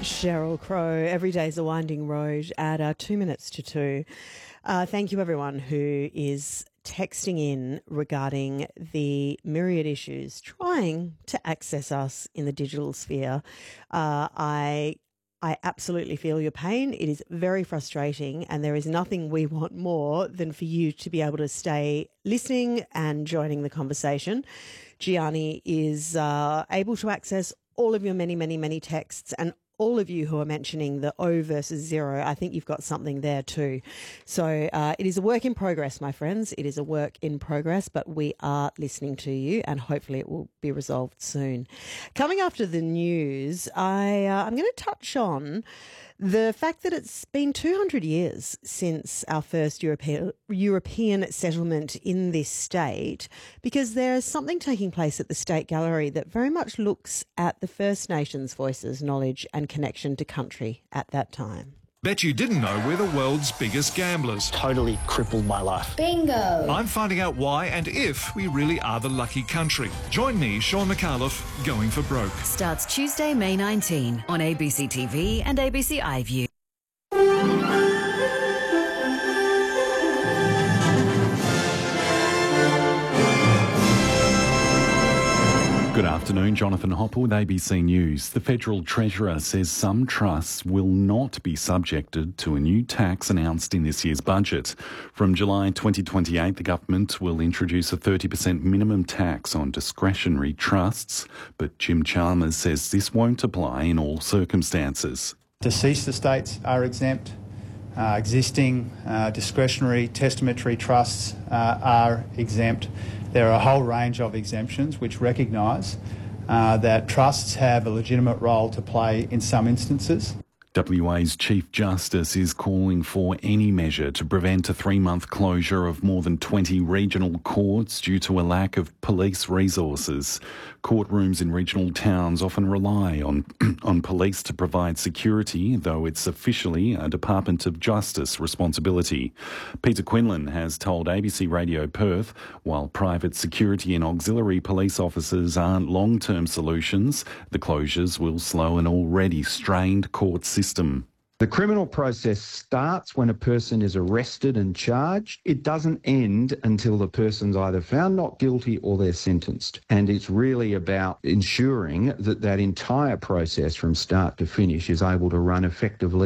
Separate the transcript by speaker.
Speaker 1: Sheryl Crow, Every Day's a Winding Road at 2 minutes to 2. Thank you everyone who is texting in regarding the myriad issues trying to access us in the digital sphere. I absolutely feel your pain. It is very frustrating, and there is nothing we want more than for you to be able to stay listening and joining the conversation. Gianni is able to access all of your many texts, and all of you who are mentioning the O versus zero, I think you've got something there too. So it is a work in progress, my friends. It is a work in progress, but we are listening to you, and hopefully it will be resolved soon. Coming after the news, I'm going to touch on the fact that it's been 200 years since our first European settlement in this state, because there's something taking place at the State Gallery that very much looks at the First Nations voices, knowledge and connection to country at that time.
Speaker 2: Bet you didn't know we're the world's biggest gamblers.
Speaker 3: Totally crippled my life.
Speaker 4: Bingo!
Speaker 2: I'm finding out why and if we really are the lucky country. Join me, Sean McAuliffe, Going for Broke.
Speaker 5: Starts Tuesday, May 19 on ABC TV and ABC iView.
Speaker 6: Good afternoon, Jonathan Hopper with ABC News. The Federal Treasurer says some trusts will not be subjected to a new tax announced in this year's budget. From July 2028, the government will introduce a 30% minimum tax on discretionary trusts, but Jim Chalmers says this won't apply in all circumstances.
Speaker 7: Deceased estates are exempt. Existing discretionary testamentary trusts are exempt. There are a whole range of exemptions which recognise that trusts have a legitimate role to play in some instances.
Speaker 6: WA's Chief Justice is calling for any measure to prevent a 3-month closure of more than 20 regional courts due to a lack of police resources. Courtrooms in regional towns often rely on police to provide security, though it's officially a Department of Justice responsibility. Peter Quinlan has told ABC Radio Perth, while private security and auxiliary police officers aren't long-term solutions, the closures will slow an already strained court system.
Speaker 8: The criminal process starts when a person is arrested and charged. It doesn't end until the person's either found not guilty or they're sentenced. And it's really about ensuring that that entire process from start to finish is able to run effectively